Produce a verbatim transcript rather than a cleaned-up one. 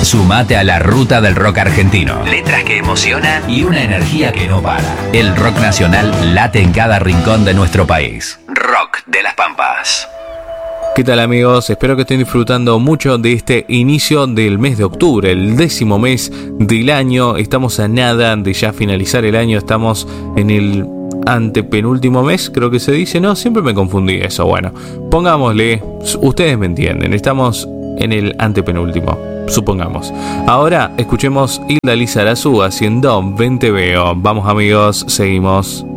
Sumate a la ruta del rock argentino. Letras que emocionan y una energía que no para. El rock nacional late en cada rincón de nuestro país. Rock de las Pampas. ¿Qué tal, amigos? Espero que estén disfrutando mucho de este inicio del mes de octubre, el décimo mes del año. Estamos a nada de ya finalizar el año, estamos en el antepenúltimo mes, creo que se dice, ¿no? Siempre me confundí eso. Bueno, pongámosle, ustedes me entienden, estamos en el antepenúltimo, supongamos. Ahora escuchemos Hilda Lizarazu haciendo Ven Te Veo. Vamos, amigos, seguimos.